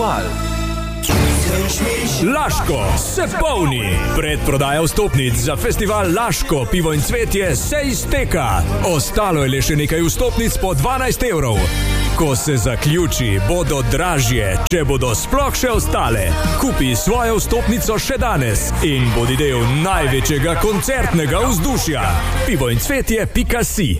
Laško se polni. Predprodaja vstopnic za festival Laško, pivo in cvetje se izteka. Ostalo je le še nekaj vstopnic po 12 evrov. Ko se zaključi, bodo dražje, če bodo sploh še ostale. Kupi svojo vstopnico še danes in bodi del največjega koncertnega vzdušja. pivoincvetje.si